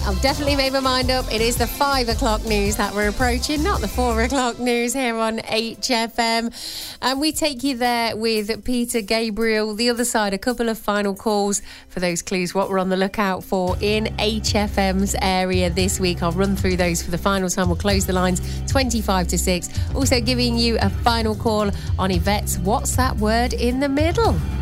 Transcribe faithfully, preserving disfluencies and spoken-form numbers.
I've definitely made my mind up. It is the five o'clock news that we're approaching, not the four o'clock news here on H F M. And we take you there with Peter Gabriel. The other side, a couple of final calls for those clues, what we're on the lookout for in H F M's area this week. I'll run through those for the final time. We'll close the lines twenty-five to six. Also giving you a final call on Yvette's What's That Word in the Middle?